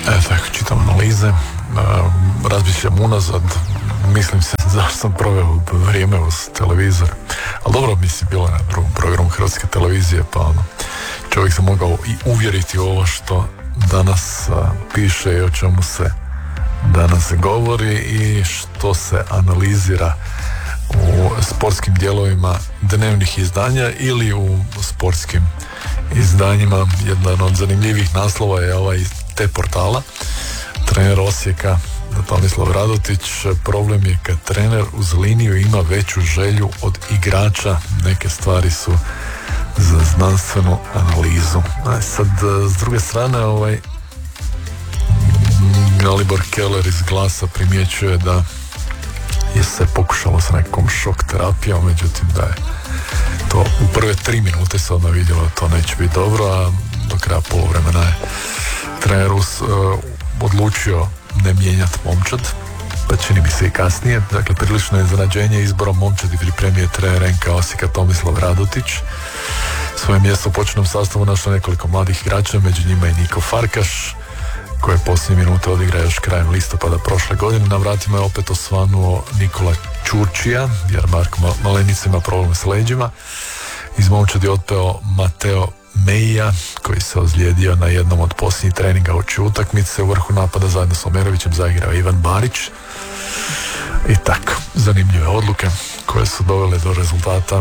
Tako, čitam analize, razmišljam unazad, mislim se zašto sam proveo vrijeme uz televizor, ali dobro, mislim, bilo na drugom programu Hrvatske televizije, pa čovjek se mogao i uvjeriti u ovo što danas piše i o čemu se danas govori i što se analizira u sportskim dijelovima dnevnih izdanja ili u sportskim izdanjima. Jedan od zanimljivih naslova je ovaj te portala. Trener Osijeka Tomislav Radotić: problem je kad trener uz liniju ima veću želju od igrača, neke stvari su za znanstvenu analizu. Sad, s druge strane, Galibor Keller iz Glasa primjećuje da je se pokušalo sa nekom šok terapijom, međutim da je to u prve 3 minute se odmah vidjelo da to neće biti dobro, a do kraja poluvremena je trener odlučio ne mijenjati momčad, pa čini mi se i kasnije. Dakle, prilično je iznenađenje izborom momčadi pripremio trener NK Osijeka Tomislav Radotić. Svoje mjesto u početnom sastavu našlo nekoliko mladih igrača, među njima i Niko Farkaš, koji je posljednje minute odigra još krajem listopada prošle godine. Na vratima je opet osvanuo Nikola Ćurčija, jer Marko Malenica ima problem s leđima. Iz momčadi otpeo Mateo Meija, koji se ozlijedio na jednom od posljednjih treninga uoči utakmice. U vrhu napada zajedno s Omerovićem zaigrao Ivan Barić. I tako, zanimljive odluke koje su dovele do rezultata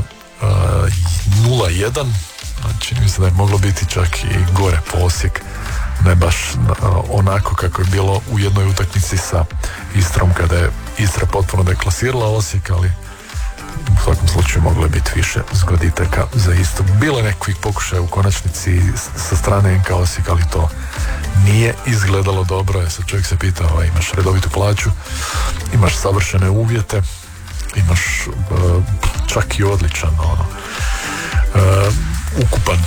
0-1. Čini mi se da je moglo biti čak i gore po Osijek, ne baš onako kako je bilo u jednoj utakmici sa Istrom, kada je Istra potpuno deklasirala Osijek, ali u svakom slučaju moglo je biti više zgoditaka za Istru. Bilo je nekih pokušaja u konačnici sa strane NK Osijek, ali to nije izgledalo dobro. Sad čovjek se pita, imaš redovitu plaću, imaš savršene uvjete, imaš čak i odličan ukupan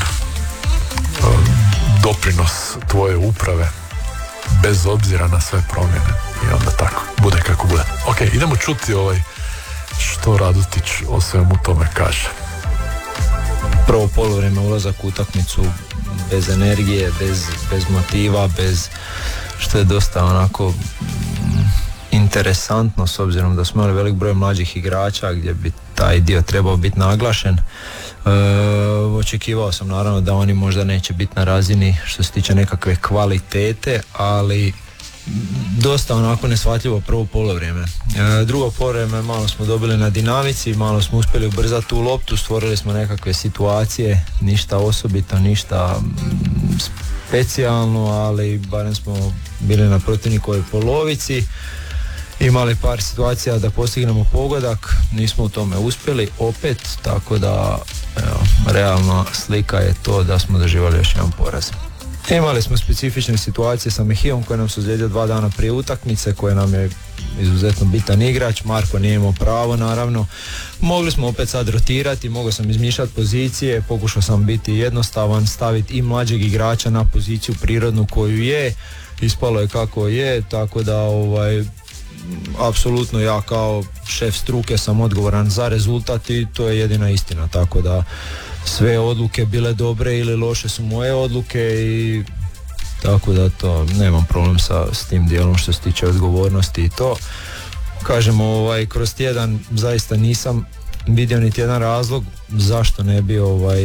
doprinos tvoje uprave, bez obzira na sve promjene, i onda tako bude kako bude. Ok, idemo čuti što Radotić o svemu tome kaže. Prvo poluvreme, ulazak u utakmicu bez energije, bez motiva, bez, što je dosta onako interesantno, s obzirom da smo imali velik broj mlađih igrača gdje bi taj dio trebao biti naglašen. Očekivao sam naravno da oni možda neće biti na razini što se tiče nekakve kvalitete, ali dosta onako neshvatljivo prvo polovrijeme. Drugo polovrijeme malo smo dobili na dinamici, malo smo uspjeli ubrzati tu loptu, stvorili smo nekakve situacije, ništa osobito, ništa specijalno, ali barem smo bili na protivnikovoj polovici. Imali par situacija da postignemo pogodak, nismo u tome uspjeli opet, tako da realna slika je to da smo doživjeli još jedan poraz. Imali smo specifične situacije sa Mehijom koji nam se ozlijedio 2 dana prije utakmice, koji nam je izuzetno bitan igrač. Marko nije imao pravo, naravno. Mogli smo opet sad rotirati, mogao sam izmišljati pozicije, pokušao sam biti jednostavan, staviti i mlađeg igrača na poziciju prirodnu koju je, ispalo je kako je, tako da apsolutno ja kao šef struke sam odgovoran za rezultat i to je jedina istina, tako da sve odluke bile dobre ili loše su moje odluke i tako da to nemam problem s tim dijelom što se tiče odgovornosti i to. Kažemo, kroz tjedan zaista nisam vidio niti jedan razlog zašto ne bi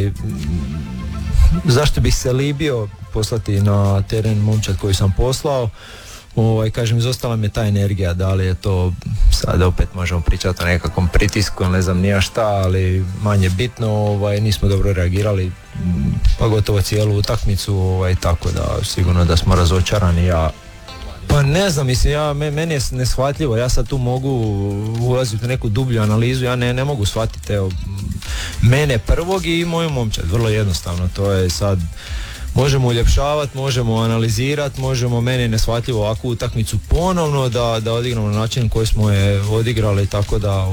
zašto bih se libio poslati na teren momčad koji sam poslao. Kažem, izostala mi je ta energija, da li je to, sad opet možemo pričati o nekakvom pritisku, ne znam nija šta, ali manje bitno, nismo dobro reagirali, pa gotovo cijelu utakmicu, tako da sigurno da smo razočarani. Pa ne znam, mislim, meni je neshvatljivo, ja sad tu mogu ulaziti u neku dublju analizu, ja ne mogu shvatiti, mene prvog i moju momčad, vrlo jednostavno, to je sad. Možemo uljepšavati, možemo analizirati, možemo, meni neshvatljivo ovakvu utakmicu ponovno da odigramo na način koji smo je odigrali, tako da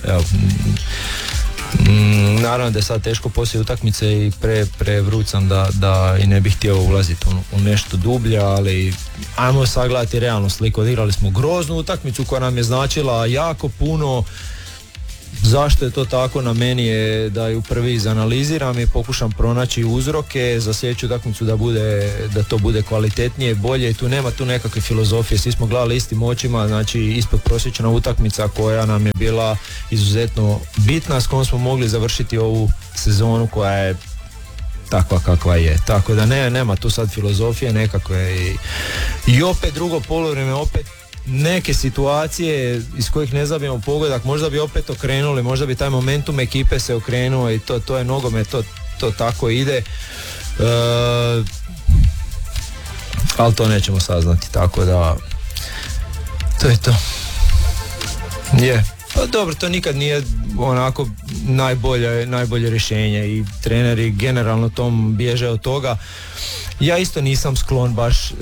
naravno da je sad teško poslije utakmice i prevruć sam da i ne bih htio ulaziti u nešto dublje, ali ajmo sagledati realnu sliku. Odigrali smo groznu utakmicu koja nam je značila jako puno. Zašto je to tako, na meni je da ju prvi izanaliziram i pokušam pronaći uzroke za sljedeću utakmicu da to bude kvalitetnije, bolje i tu nema tu nekakve filozofije, svi smo gledali istim očima, znači ispod prosječna utakmica koja nam je bila izuzetno bitna, s kojom smo mogli završiti ovu sezonu koja je takva kakva je, tako da nema tu sad filozofije nekakve i opet drugo poluvreme, opet neke situacije iz kojih ne zabijemo pogodak, možda bi opet okrenuli, možda bi taj momentum ekipe se okrenuo i to je nogomet, to tako ide, ali to nećemo saznati, tako da to je to. Pa dobro, to nikad nije onako najbolje rješenje i treneri generalno tom bježe od toga. Ja isto nisam sklon baš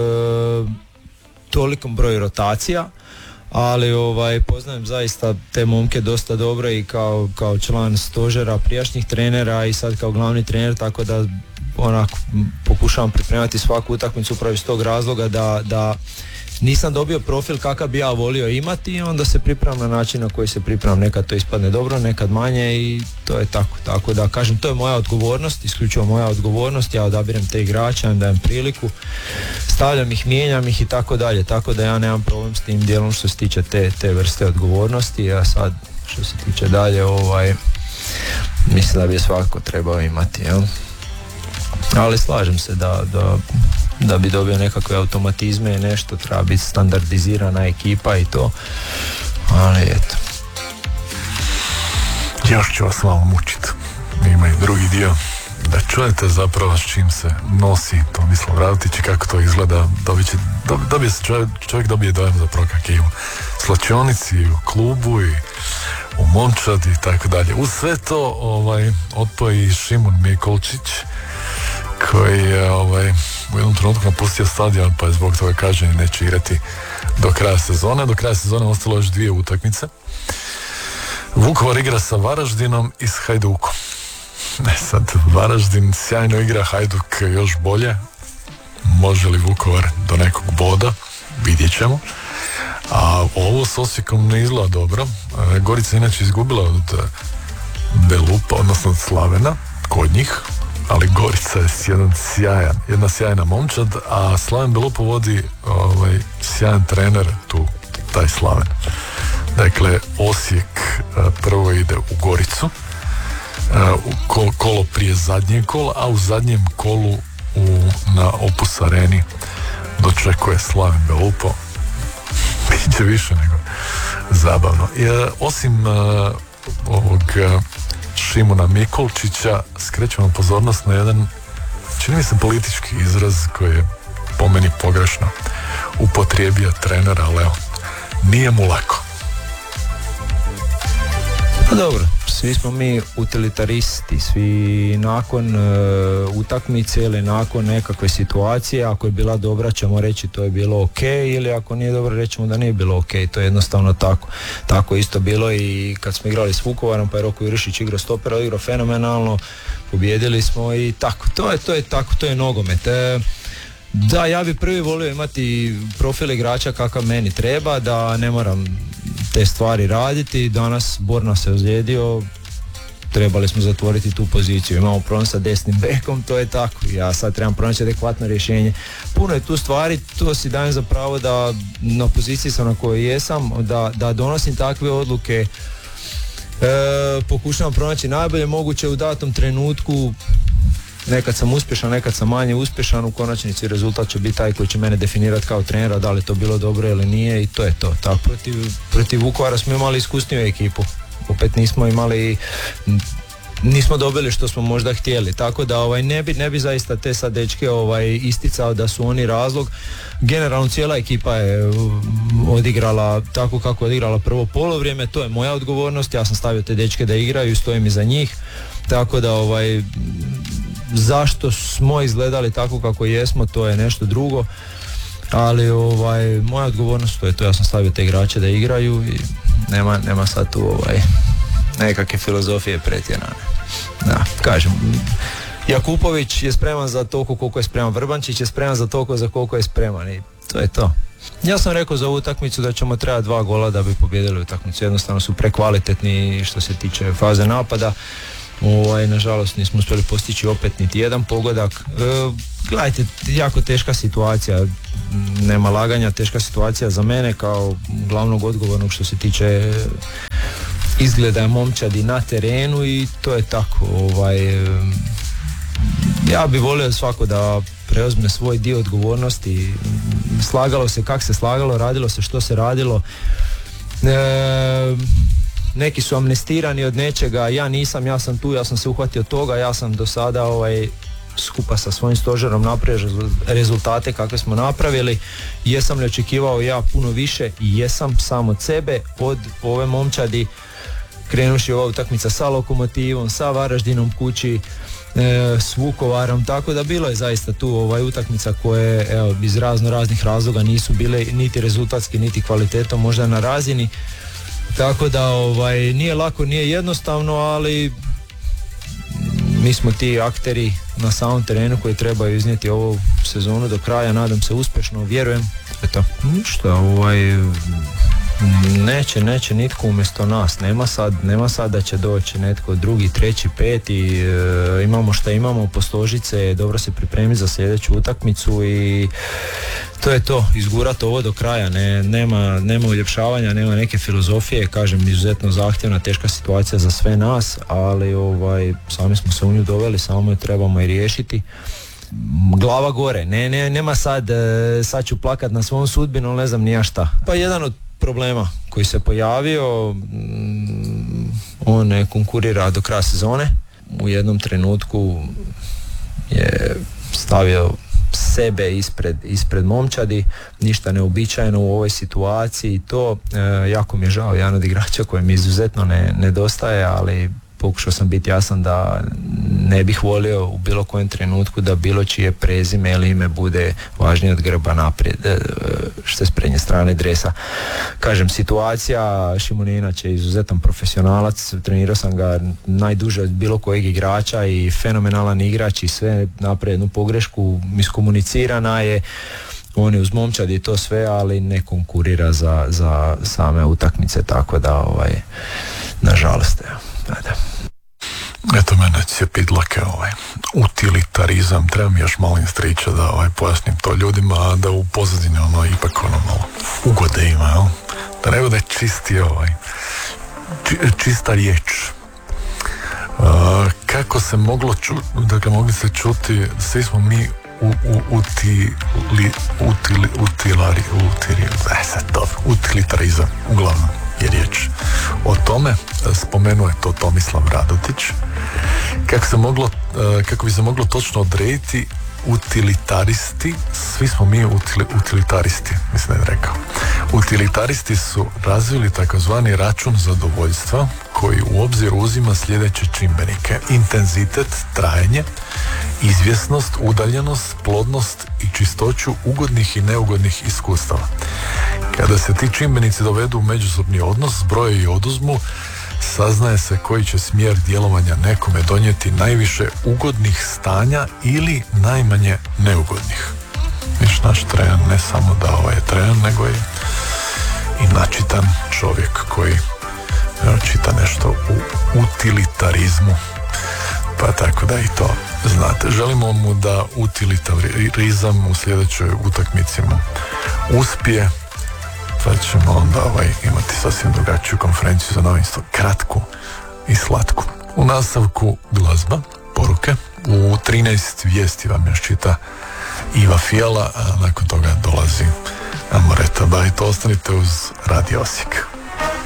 tolikom broju rotacija, ali poznajem zaista te momke dosta dobro i kao član stožera prijašnjih trenera i sad kao glavni trener, tako da onako pokušavam pripremati svaku utakmicu upravo iz tog razloga da nisam dobio profil kakav bi ja volio imati i onda se pripremam na način na koji se pripremam, nekad to ispadne dobro, nekad manje i to je tako da kažem, to je moja odgovornost, isključivo moja odgovornost, ja odabirem te igrače, ja im dajem priliku, stavljam ih, mijenjam ih i tako dalje, tako da ja nemam problem s tim dijelom što se tiče te vrste odgovornosti, a sad što se tiče dalje mislim da bi je svakako trebao imati, jel? Ali slažem se da bi dobio nekakve automatizme i nešto, treba biti standardizirana ekipa i to, ali eto. Još ću vas malo mučiti, ima i drugi dio, da čujete zapravo s čim se nosi Tomislav Ravtić i kako to izgleda, čovjek dobije dojam zapravo kak je u slačionici, u klubu i u momčadi i tako dalje. Uz sve to otpoji Šimun Mikolčić, koji je u jednom trenutku napustio stadion, pa je zbog toga kažnjen i neće igrati do kraja sezone. Do kraja sezone ostalo još 2 utakmice. Vukovar igra sa Varaždinom i s Hajdukom. Sad, Varaždin sjajno igra, Hajduk još bolje. Može li Vukovar do nekog boda? Vidjet ćemo. A ovo s Osijekom ne izgleda dobro. Gorica inače izgubila od Belupa, odnosno od Slavena, kod njih. Ali Gorica je jedna sjajna momčad, a Slaven Belupo vodi sjajan trener taj Slaven. Dakle, Osijek prvo ide u Goricu, kolo prije zadnjeg kola, a u zadnjem kolu na Opus Areni dočekuje Slaven Belupo. Biće više nego zabavno. Osim ovog Šimuna Mikolčića skrećemo pozornost na jedan, čini mi se, politički izraz koji je po meni pogrešno upotrijebio trener, ali evo, nije mu lako. Pa dobro, svi smo mi utilitaristi, svi nakon utakmice ili nakon nekakve situacije, ako je bila dobra ćemo reći to je bilo ok, ili ako nije dobro rećemo da nije bilo ok, to je jednostavno tako. Tako isto bilo i kad smo igrali s Vukovarom, pa je Roko Jurišić igrao stopera, igrao fenomenalno, pobjedili smo i tako, to je nogomet. Da, ja bi prvi volio imati profil igrača kakav meni treba, da ne moram te stvari raditi. Danas Borna se ozlijedio, trebali smo zatvoriti tu poziciju, imamo problem sa desnim bekom, to je tako, ja sad trebam pronaći adekvatno rješenje. Puno je tu stvari, to si dajem za pravo da na poziciji sam na kojoj jesam, da donosim takve odluke, pokušavam pronaći najbolje moguće u datom trenutku. Nekad sam uspješan, nekad sam manje uspješan, u konačnici rezultat će biti taj koji će mene definirati kao trenera, da li to bilo dobro ili nije, i to je to. Tako, protiv Vukovara smo imali iskusniju ekipu, opet nismo dobili što smo možda htjeli, tako da ne bi zaista te sad dečke isticao da su oni razlog. Generalno cijela ekipa je odigrala tako kako je odigrala prvo polovrijeme, to je moja odgovornost, ja sam stavio te dečke da igraju i stojim iza njih, tako da zašto smo izgledali tako kako jesmo, to je nešto drugo, ali moja odgovornost to je to, ja sam stavio te igrače da igraju i nema sad tu nekakve filozofije pretjerane. Da, kažem, Jakupović je spreman za toliko koliko je spreman, Vrbančić je spreman za toliko za koliko je spreman i to je to. Ja sam rekao za ovu utakmicu da ćemo trebati 2 gola da bi pobijedili utakmicu. Jednostavno su prekvalitetni što se tiče faze napada. Nažalost nismo uspjeli postići opet niti jedan pogodak. Gledajte, jako teška situacija, nema laganja, teška situacija za mene kao glavnog odgovornog što se tiče izgleda momčadi na terenu i to je tako. Ja bih volio svako da preuzme svoj dio odgovornosti. Slagalo se kak se slagalo, radilo se što se radilo. Neki su amnestirani od nečega, ja nisam, ja sam tu, ja sam se uhvatio toga, ja sam do sada skupa sa svojim stožerom napravio rezultate kakve smo napravili. Jesam li očekivao ja puno više? Jesam, sam od sebe, od ove momčadi, krenuši ova utakmica sa Lokomotivom, sa Varaždinom kući, s Vukovarom, tako da bilo je zaista tu utakmica koje iz raznih razloga nisu bile niti rezultatski niti kvalitetom možda na razini, tako da nije lako, nije jednostavno, ali mi smo ti akteri na samom terenu koji trebaju iznijeti ovu sezonu do kraja, nadam se uspješno, vjerujem. Eto, ništa, neće nitko umjesto nas, nema sad da će doći netko drugi, treći, peti, imamo šta imamo, posložice, dobro se pripremiti za sljedeću utakmicu i to je to, izgurati ovo do kraja, nema uljepšavanja, nema neke filozofije, kažem, izuzetno zahtjevna, teška situacija za sve nas, ali sami smo se u nju doveli, samo je trebamo i riješiti. Glava gore, nema sad ću plakat na svom sudbinu, ne znam ni ja šta. Pa jedan od problema koji se pojavio, on ne konkurira do kraja sezone. U jednom trenutku je stavio sebe ispred momčadi, ništa neobičajno u ovoj situaciji i to jako mi je žao, jedan od igrača koji mi izuzetno nedostaje, ali pokušao sam biti jasan da ne bih volio u bilo kojem trenutku da bilo čije prezime ili ime bude važnije od grba naprijed, što je s prednje strane dresa. Kažem, situacija, Šimon je inače izuzetan profesionalac, trenirao sam ga najduže od bilo kojeg igrača i fenomenalan igrač i sve napravi jednu pogrešku, iskomunicirana je, on je uz momčad i to sve, ali ne konkurira za same utakmice, tako da nažalost, da. Eto mene cijepidlake, utilitarizam, treba mi još malo striča da pojasnim to ljudima, da u pozadini ipak malo ugode ima, da ne bude čisti čista riječ. Kako se moglo mogli se čuti, svi smo mi utilitarizam, uglavnom je riječ o tome. Spomenuo je to Tomislav Radotić. Kako bi se moglo točno odrediti, utilitaristi, svi smo mi utilitaristi, mislim da je rekao. Utilitaristi su razvili takozvani račun zadovoljstva koji u obzir uzima sljedeće čimbenike: intenzitet, trajanje, izvjesnost, udaljenost, plodnost i čistoću ugodnih i neugodnih iskustava. Kada se ti čimbenici dovedu u međusobni odnos, zbroje i oduzmu, saznaje se koji će smjer djelovanja nekome donijeti najviše ugodnih stanja ili najmanje neugodnih. Viš, naš Trejan ne samo da je Trejan, nego je i načitan čovjek koji čita nešto u utilitarizmu. Pa tako da i to znate. Želimo mu da utilitarizam u sljedećoj utakmici mu uspije, pa ćemo onda imati sasvim drugačiju konferenciju za novinstvo, kratku i slatku. U nastavku glazba, poruke, u 13 vijesti vam još čita Iva Fijala, a nakon toga dolazi Amoreta. Da, i to ostanite uz Radio Osijek.